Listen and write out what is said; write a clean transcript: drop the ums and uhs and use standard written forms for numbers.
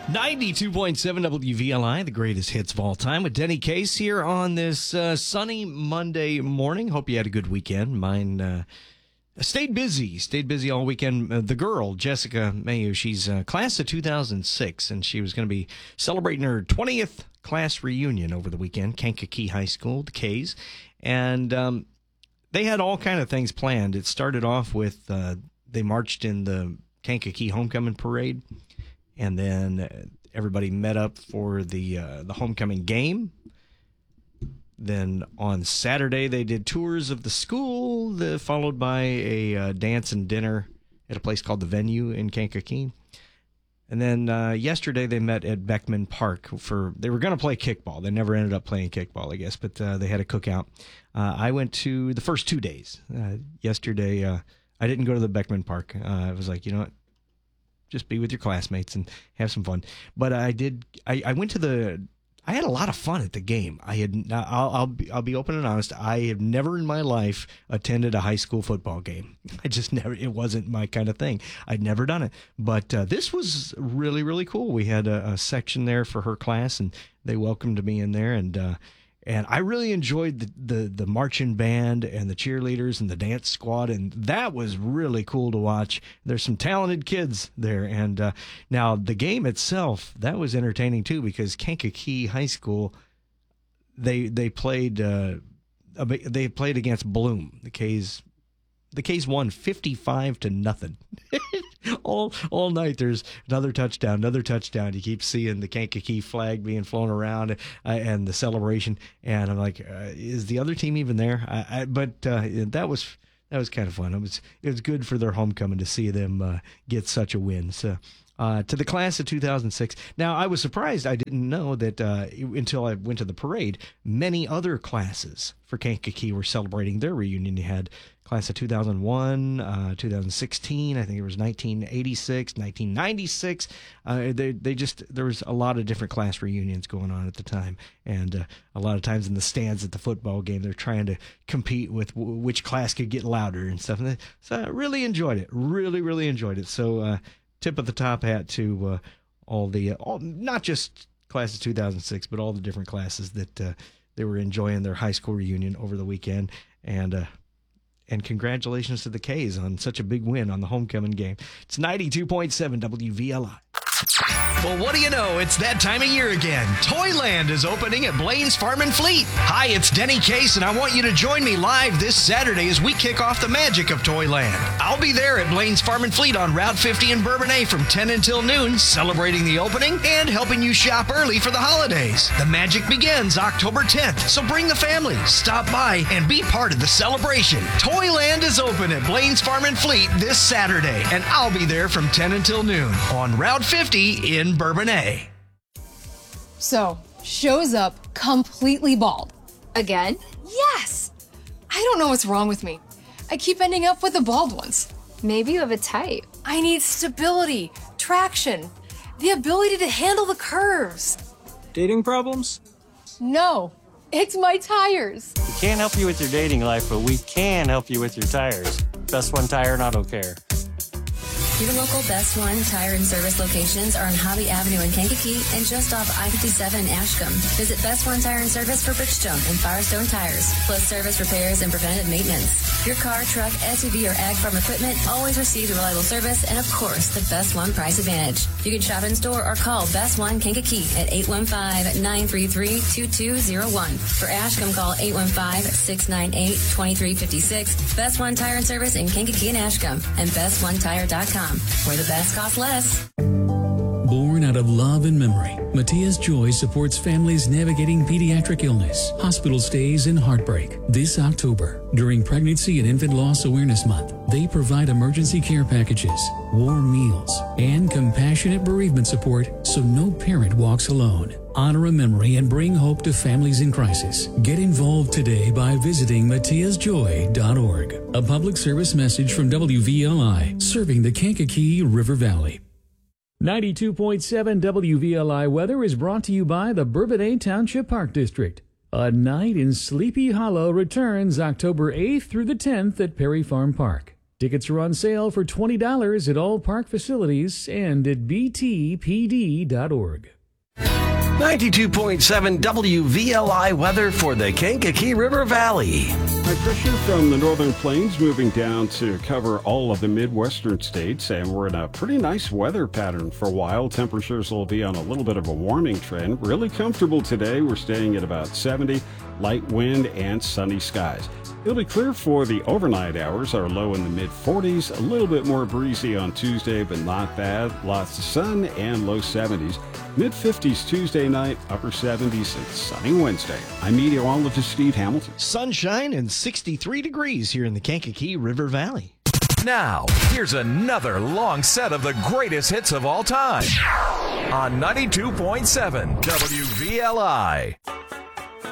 92.7 WVLI, the greatest hits of all time, with Denny Case here on this sunny Monday morning. Hope you had a good weekend. Mine stayed busy all weekend. The girl, Jessica Mayu, she's class of 2006, and she was going to be celebrating her 20th class reunion over the weekend, Kankakee High School, the K's. And they had all kind of things planned. It started off with they marched in the Kankakee Homecoming Parade. And then everybody met up for the homecoming game. Then on Saturday, they did tours of the school, followed by a dance and dinner at a place called The Venue in Kankakee. And then yesterday, they met at Beckman Park they were going to play kickball. They never ended up playing kickball, I guess, but they had a cookout. I went to the first 2 days. Yesterday, I didn't go to the Beckman Park. I was like, you know what? Just be with your classmates and have some fun. But I did. I went to I had a lot of fun at the game. I'll be open and honest. I have never in my life attended a high school football game. I just never. It wasn't my kind of thing. I'd never done it. But this was really, really cool. We had a section there for her class, and they welcomed me in there. And I really enjoyed the marching band and the cheerleaders and the dance squad, and that was really cool to watch. There's some talented kids there, and now the game itself, that was entertaining too, because Kankakee High School, they played against Bloom. The K's won 55-0. all night there's another touchdown. You keep seeing the Kankakee flag being flown around and the celebration, and I'm like, is the other team even there? But that was kind of fun. It was good for their homecoming to see them get such a win. So to the class of 2006. Now, I was surprised. I didn't know that until I went to the parade, many other classes for Kankakee were celebrating their reunion. You had class of 2001, 2016, I think it was 1986, 1996. There was a lot of different class reunions going on at the time. And a lot of times in the stands at the football game, they're trying to compete with which class could get louder and stuff. So I really enjoyed it. Really, really enjoyed it. So tip of the top hat to all not just class of 2006, but all the different classes that they were enjoying their high school reunion over the weekend. And congratulations to the K's on such a big win on the homecoming game. It's 92.7 WVLI. Well, what do you know? It's that time of year again. Toyland is opening at Blaine's Farm and Fleet. Hi, it's Denny Case, and I want you to join me live this Saturday as we kick off the magic of Toyland. I'll be there at Blaine's Farm and Fleet on Route 50 in Bourbonnais from 10 until noon, celebrating the opening and helping you shop early for the holidays. The magic begins October 10th, so bring the family, stop by, and be part of the celebration. Toyland is open at Blaine's Farm and Fleet this Saturday, and I'll be there from 10 until noon on Route 50 in Bourbonnais. So, shows up completely bald. Again? Yes! I don't know what's wrong with me. I keep ending up with the bald ones. Maybe you have a type. I need stability, traction, the ability to handle the curves. Dating problems? No, it's my tires. We can't help you with your dating life, but we can help you with your tires. Best One Tire and Auto Care. Your local Best One Tire and Service locations are on Hobby Avenue in Kankakee and just off I-57 in Ashcombe. Visit Best One Tire and Service for Bridgestone and Firestone tires, plus service repairs and preventative maintenance. Your car, truck, SUV, or ag farm equipment always receives a reliable service and, of course, the Best One price advantage. You can shop in store or call Best One Kankakee at 815-933-2201. For Ashcombe, call 815-698-2356. Best One Tire and Service in Kankakee and Ashcombe and BestOneTire.com. Where the best costs less. Born out of love and memory, Matias Joy supports families navigating pediatric illness, hospital stays, and heartbreak. This October, during Pregnancy and Infant Loss Awareness Month, they provide emergency care packages, warm meals, and compassionate bereavement support so no parent walks alone. Honor a memory and bring hope to families in crisis. Get involved today by visiting MatiasJoy.org. A public service message from WVLI, serving the Kankakee River Valley. 92.7 WVLI weather is brought to you by the Bourbonnais Township Park District. A Night in Sleepy Hollow returns October 8th through the 10th at Perry Farm Park. Tickets are on sale for $20 at all park facilities and at btpd.org. 92.7 WVLI weather for the Kankakee River Valley. High pressure from the northern plains moving down to cover all of the Midwestern states, and we're in a pretty nice weather pattern for a while. Temperatures will be on a little bit of a warming trend. Really comfortable today. We're staying at about 70, light wind and sunny skies. It'll be clear for the overnight hours. Our low in the mid-40s, a little bit more breezy on Tuesday, but not bad. Lots of sun and low 70s. Mid-50s Tuesday night, upper 70s, and sunny Wednesday. I'm meteorologist Steve Hamilton. Sunshine and 63 degrees here in the Kankakee River Valley. Now, here's another long set of the greatest hits of all time on 92.7 WVLI.